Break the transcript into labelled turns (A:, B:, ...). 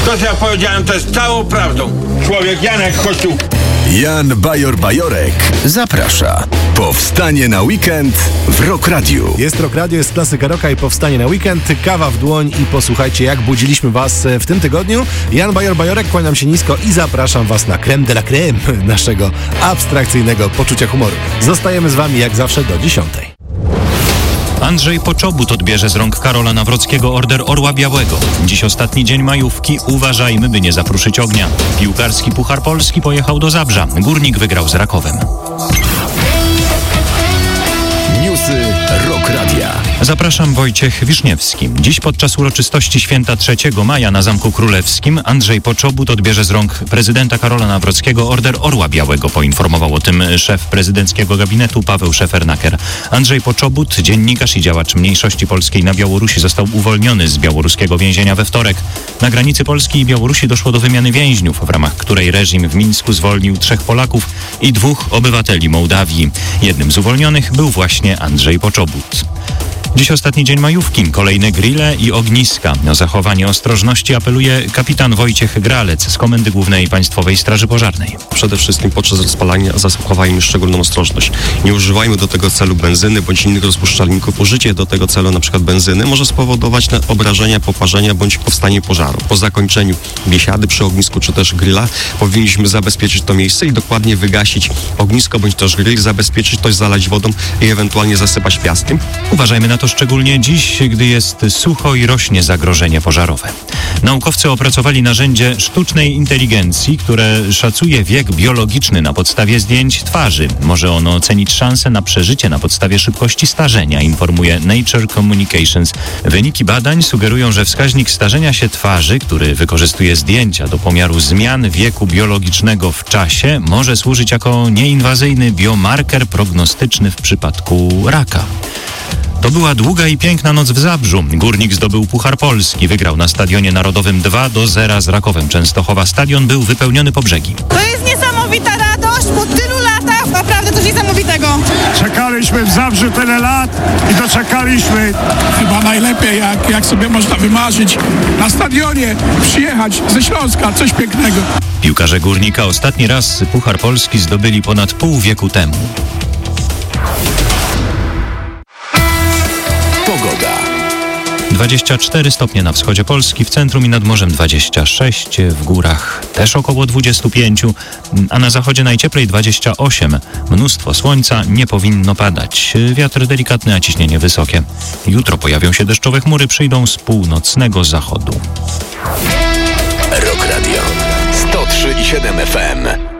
A: To, co ja powiedziałem, to jest całą prawdą. Człowiek Janek, chodź tu.
B: Jan Bajor-Bajorek zaprasza. Powstanie na weekend w Rock Radiu.
C: Jest Rock Radio, jest klasyka rocka i powstanie na weekend. Kawa w dłoń i posłuchajcie, jak budziliśmy was w tym tygodniu. Jan Bajor-Bajorek, kłaniam się nisko i zapraszam was na crème de la crème naszego abstrakcyjnego poczucia humoru. Zostajemy z wami jak zawsze do 10.
D: Andrzej Poczobut odbierze z rąk Karola Nawrockiego Order Orła Białego. Dziś ostatni dzień majówki. Uważajmy, by nie zapruszyć ognia. Piłkarski Puchar Polski pojechał do Zabrza. Górnik wygrał z Rakowem.
B: Newsy Rock Radia.
D: Zapraszam, Wojciech Wiszniewski. Dziś podczas uroczystości święta 3 maja na Zamku Królewskim Andrzej Poczobut odbierze z rąk prezydenta Karola Nawrockiego Order Orła Białego. Poinformował o tym szef prezydenckiego gabinetu Paweł Szefernaker. Andrzej Poczobut, dziennikarz i działacz mniejszości polskiej na Białorusi, został uwolniony z białoruskiego więzienia we wtorek. Na granicy Polski i Białorusi doszło do wymiany więźniów, w ramach której reżim w Mińsku zwolnił 3 Polaków i 2 obywateli Mołdawii. Jednym z uwolnionych był właśnie Andrzej Poczobut. Dziś ostatni dzień majówki, kolejne grille i ogniska. O zachowanie ostrożności apeluje kapitan Wojciech Gralec z Komendy Głównej Państwowej Straży Pożarnej.
E: Przede wszystkim podczas rozpalania zachowajmy szczególną ostrożność. Nie używajmy do tego celu benzyny bądź innych rozpuszczalników. Użycie do tego celu np. benzyny może spowodować obrażenia, poparzenia bądź powstanie pożaru. Po zakończeniu biesiady przy ognisku czy też grilla powinniśmy zabezpieczyć to miejsce i dokładnie wygasić ognisko bądź też grill, zabezpieczyć to, zalać wodą i ewentualnie zasypać piaskiem.
D: Uważajmy na to szczególnie dziś, gdy jest sucho i rośnie zagrożenie pożarowe. Naukowcy opracowali narzędzie sztucznej inteligencji, które szacuje wiek biologiczny na podstawie zdjęć twarzy. Może ono ocenić szanse na przeżycie na podstawie szybkości starzenia, informuje Nature Communications. Wyniki badań sugerują, że wskaźnik starzenia się twarzy, który wykorzystuje zdjęcia do pomiaru zmian wieku biologicznego w czasie, może służyć jako nieinwazyjny biomarker prognostyczny w przypadku raka. To była długa i piękna noc w Zabrzu. Górnik zdobył Puchar Polski. Wygrał na Stadionie Narodowym 2-0 z Rakowem Częstochowa. Stadion był wypełniony po brzegi.
F: To jest niesamowita radość po tylu latach. Naprawdę coś niesamowitego.
G: Czekaliśmy w Zabrzu tyle lat i doczekaliśmy. Chyba najlepiej, jak sobie można wymarzyć. Na stadionie przyjechać ze Śląska. Coś pięknego.
D: Piłkarze Górnika ostatni raz Puchar Polski zdobyli ponad pół wieku temu. 24 stopnie na wschodzie Polski, w centrum i nad morzem 26, w górach też około 25, a na zachodzie najcieplej 28. Mnóstwo słońca, nie powinno padać. Wiatr delikatny, a ciśnienie wysokie. Jutro pojawią się deszczowe chmury, przyjdą z północnego zachodu.
B: Rock Radio 103,7 FM.